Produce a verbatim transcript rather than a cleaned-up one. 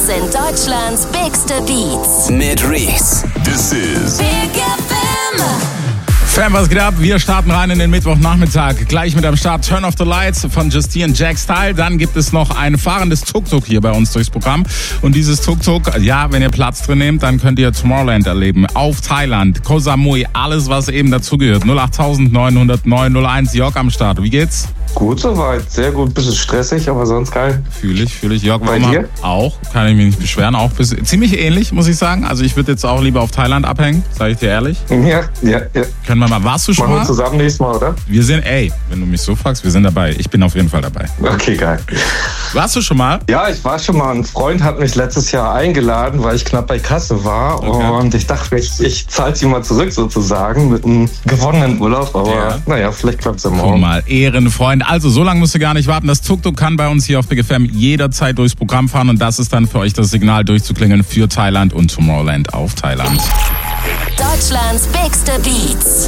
sind Deutschlands bigste Beats. Mit Reese. This is Big F M. Fam, was geht ab? Wir starten rein in den Mittwochnachmittag. Gleich mit am Start Turn Off the Lights von Justine Jack Style. Dann gibt es noch ein fahrendes Tuk-Tuk hier bei uns durchs Programm. Und dieses Tuk-Tuk, ja, wenn ihr Platz drin nehmt, dann könnt ihr Tomorrowland erleben. Auf Thailand, Koh Samui, alles, was eben dazugehört. null acht neun null neun null eins, Jörg am Start. Wie geht's? Gut soweit, sehr gut, bisschen stressig, aber sonst geil. Fühle ich, fühle ich. Jörg, Bei warum dir? Auch, kann ich mich nicht beschweren. Auch bis, ziemlich ähnlich, muss ich sagen. Also ich würde jetzt auch lieber auf Thailand abhängen, sage ich dir ehrlich. Ja, ja, ja. Können wir mal, warst du schon Machen wir mal? zusammen nächstes Mal, oder? Wir sind, ey, wenn du mich so fragst, wir sind dabei. Ich bin auf jeden Fall dabei. Okay, geil. Warst du schon mal? Ja, ich war schon mal, ein Freund hat mich letztes Jahr eingeladen, weil ich knapp bei Kasse war. Okay. Und ich dachte, ich, ich zahle sie mal zurück sozusagen mit einem gewonnenen Urlaub. Aber Ja. naja, vielleicht klappt es ja Guck morgen. mal, Ehrenfreund. Also, so lange musst du gar nicht warten. Das Tuk-Tuk kann bei uns hier auf Big F M jederzeit durchs Programm fahren. Und das ist dann für euch das Signal durchzuklingeln für Thailand und Tomorrowland auf Thailand. Deutschlands bigste Beats.